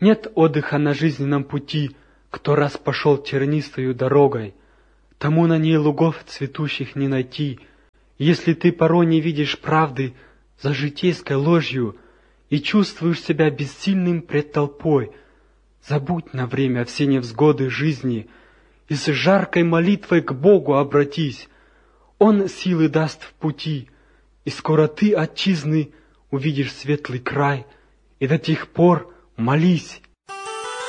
Нет отдыха на жизненном пути, кто раз пошел тернистою дорогой, тому на ней лугов цветущих не найти. Если ты порой не видишь правды за житейской ложью и чувствуешь себя бессильным пред толпой, забудь на время все невзгоды жизни и с жаркой молитвой к Богу обратись. Он силы даст в пути, и скоро ты, отчизны, увидишь светлый край, и до тех пор молись.